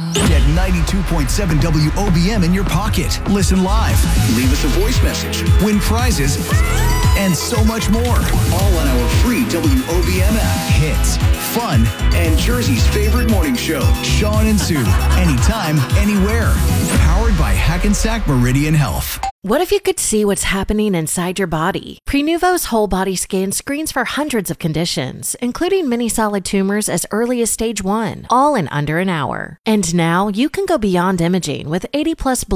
Get 92.7 WOBM in your pocket. Listen live. Leave us a voice message. Win prizes. And so much more. All on our free WOBM app. Hits, fun, and Jersey's favorite morning show. Sean and Sue. Anytime, anywhere. Powered by Hackensack Meridian Health. What if you could see what's happening inside your body? Prenuvo's whole body scan screens for hundreds of conditions, including many solid tumors as early as stage 1, all in under an hour. And now you can go beyond imaging with 80+